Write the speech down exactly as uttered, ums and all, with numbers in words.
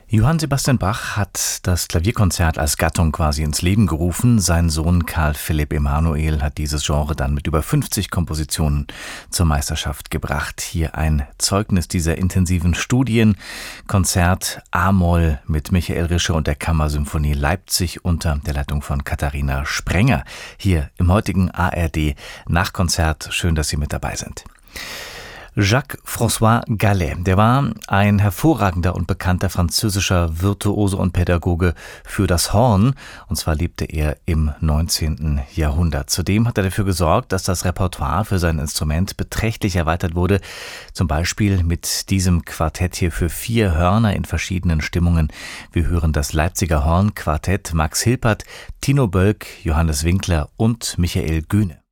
Johann Sebastian Bach hat das Klavierkonzert als Gattung quasi ins Leben gerufen. Sein Sohn Karl Philipp Emanuel hat dieses Genre dann mit über fünfzig Kompositionen zur Meisterschaft gebracht. Hier ein Zeugnis dieser intensiven Studien. Konzert A-Moll mit Michael Rische und der Kammersymphonie Leipzig unter der Leitung von Katharina Sprenger. Hier im heutigen A R D Nachkonzert. Schön, dass Sie mit dabei sind. Jacques-François Gallet, der war ein hervorragender und bekannter französischer Virtuose und Pädagoge für das Horn. Und zwar lebte er im neunzehnten Jahrhundert. Zudem hat er dafür gesorgt, dass das Repertoire für sein Instrument beträchtlich erweitert wurde. Zum Beispiel mit diesem Quartett hier für vier Hörner in verschiedenen Stimmungen. Wir hören das Leipziger Hornquartett Max Hilpert, Tino Bölk, Johannes Winkler und Michael Göhne.